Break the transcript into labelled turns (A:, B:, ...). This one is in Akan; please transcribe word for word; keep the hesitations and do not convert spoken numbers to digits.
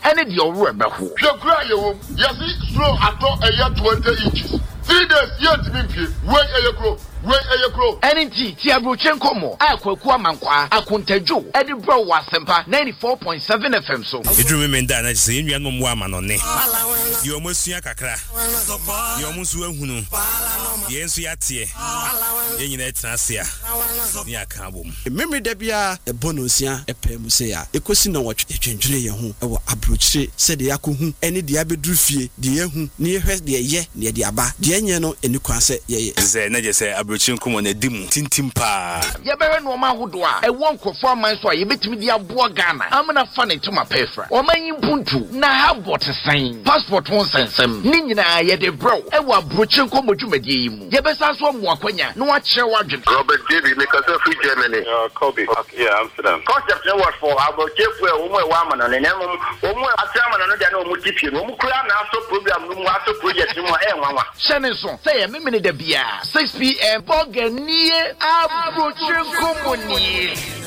A: ene de owro ebeho
B: hwe kura yewo yesi slow ato eya twenty inches three days yet me pie we eyekro we eyekro
A: ene nti ti abrochen komo akwaku amankwa akontadwo ede bro wasempa ninety-four point seven F M so
C: edru me menda na se enua no mo ama no ne yo masua kakra yo mo so ahunu ye nso yatie ye nyina etrasia ni aka bom
D: memre da bia e bonosia e pemu se ya ekosi na wotwe etwendwere ye ho e wo abrochire se de yakohu ene de abedru fie de yehu ne yehwe de ye ne de aba de enye no eni kwanse ye
C: ze na je se abrochire nkomo na dimu tintim pa
A: ye bewe no ma hodo a e won kofo aman so a ye betimi de abo Ghana amna fa ne tuma pefra o manyi puntu na ha bot sign passport won sensem ni nyina ye de bro e wo abrochire nkomo dwumadie yi mu ye besa so mu akwanya no a kire wadwen
B: Robert David make us free Germany
E: uh Kobe yeah Amsterdam
B: concept no what for abrochire fu e wo mo wa amana ne nemu wo mo atama no de na o mo tipie wo mo kura na aso program no mo aso project mo e nwanwa
A: shene so say ye memene da bia six p m Boganie abrochire nkomo ni